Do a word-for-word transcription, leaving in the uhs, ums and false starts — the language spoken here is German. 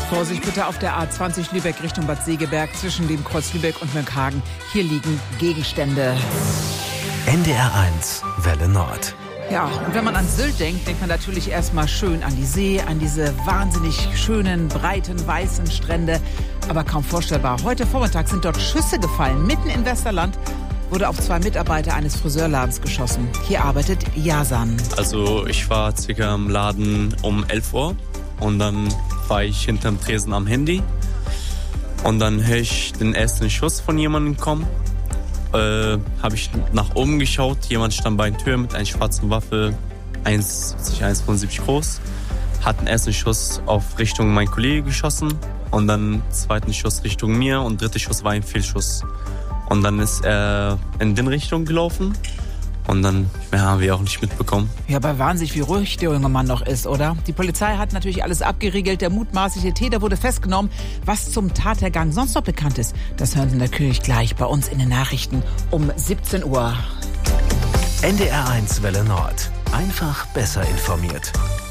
Vorsicht bitte auf der A zwanzig Lübeck Richtung Bad Segeberg zwischen dem Kreuz Lübeck und Mönchhagen. Hier liegen Gegenstände. N D R eins Welle Nord. Ja, und wenn man an Sylt denkt, denkt man natürlich erstmal schön an die See, an diese wahnsinnig schönen, breiten, weißen Strände. Aber kaum vorstellbar. Heute Vormittag sind dort Schüsse gefallen. Mitten in Westerland wurde auf zwei Mitarbeiter eines Friseurladens geschossen. Hier arbeitet Yasan. Also ich war circa im Laden um elf Uhr und dann war ich hinterm Tresen am Handy. Und dann höre ich den ersten Schuss von jemandem kommen. Äh, habe ich nach oben geschaut. Jemand stand bei der Tür mit einer schwarzen Waffe, eins siebzig, eins fünfundsiebzig groß. Hat den ersten Schuss auf Richtung mein Kollege geschossen und dann zweiten Schuss Richtung mir und dritter Schuss war ein Fehlschuss. Und dann ist er in den Richtung gelaufen und dann mehr haben wir auch nicht mitbekommen. Ja, aber wahnsinnig, wie ruhig der junge Mann noch ist, oder? Die Polizei hat natürlich alles abgeriegelt. Der mutmaßliche Täter wurde festgenommen. Was zum Tathergang sonst noch bekannt ist, das hören Sie natürlich gleich bei uns in den Nachrichten um siebzehn Uhr. N D R eins Welle Nord. Einfach besser informiert.